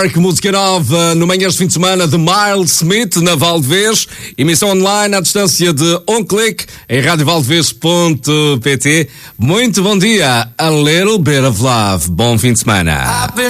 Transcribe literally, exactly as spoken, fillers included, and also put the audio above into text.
Música nova no Manhãs de Fim de Semana de Miles Smith na Valdevez, emissão online à distância de um clique em rádio valdevez ponto pt. Muito bom dia, a little bit of love, bom fim de semana.